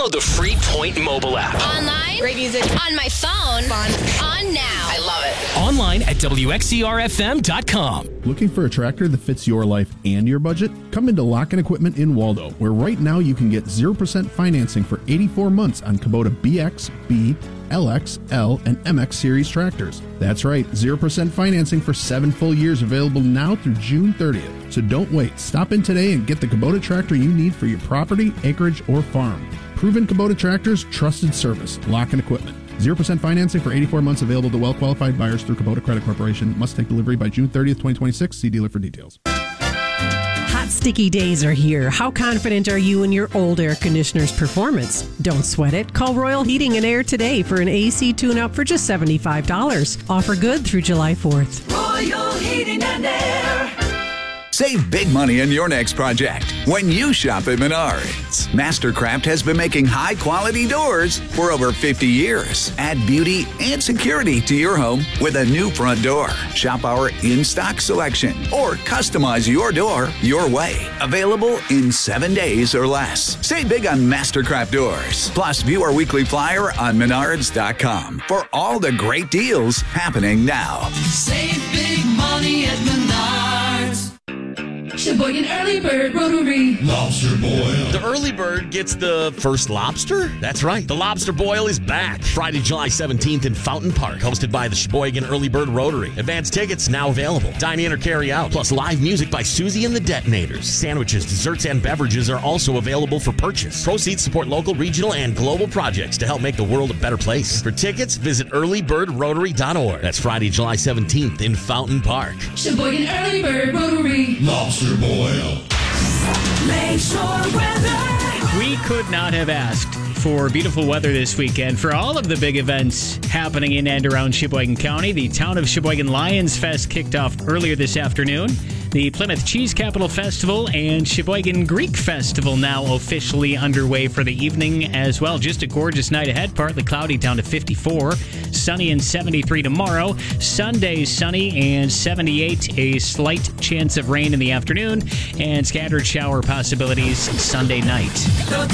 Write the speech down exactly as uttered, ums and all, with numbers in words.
Download the free Point mobile app. Online. Great music. On my phone. Fun. On now. I love it. Online at W X C R F M dot com. Looking for a tractor that fits your life and your budget? Come into Lock and Equipment in Waldo, where right now you can get zero percent financing for eighty-four months on Kubota B X, B, L X, L, and M X series tractors. That's right, zero percent financing for seven full years available now through June thirtieth. So don't wait. Stop in today and get the Kubota tractor you need for your property, acreage, or farm. Proven Kubota tractors, trusted service. Lock and Equipment. zero percent financing for eighty-four months available to well-qualified buyers through Kubota Credit Corporation. Must take delivery by June thirtieth, twenty twenty-six. See dealer for details. Hot, sticky days are here. How confident are you in your old air conditioner's performance? Don't sweat it. Call Royal Heating and Air today for an A C tune-up for just seventy-five dollars. Offer good through July fourth. Royal Heating and Air. Save big money in your next project when you shop at Menards. Mastercraft has been making high-quality doors for over fifty years. Add beauty and security to your home with a new front door. Shop our in-stock selection or customize your door your way. Available in seven days or less. Save big on Mastercraft doors. Plus, view our weekly flyer on Menards dot com for all the great deals happening now. Save big money at Menards. Sheboygan Early Bird Rotary. Lobster Boil. The Early Bird gets the first lobster? That's right. The Lobster Boil is back. Friday, July seventeenth in Fountain Park. Hosted by the Sheboygan Early Bird Rotary. Advanced tickets now available. Dine in or carry out. Plus live music by Susie and the Detonators. Sandwiches, desserts, and beverages are also available for purchase. Proceeds support local, regional, and global projects to help make the world a better place. For tickets, visit early bird rotary dot org. That's Friday, July seventeenth in Fountain Park. Sheboygan Early Bird Rotary. Lobster Boil. Lakeshore weather. We could not have asked for beautiful weather this weekend for all of the big events happening in and around Sheboygan County. The Town of Sheboygan Lions Fest kicked off earlier this afternoon. The Plymouth Cheese Capital Festival and Sheboygan Greek Festival now officially underway for the evening as well. Just a gorgeous night ahead. Partly cloudy down to fifty-four. Sunny and seventy-three tomorrow. Sunday sunny and seventy-eight. A slight chance of rain in the afternoon and scattered shower possibilities Sunday night.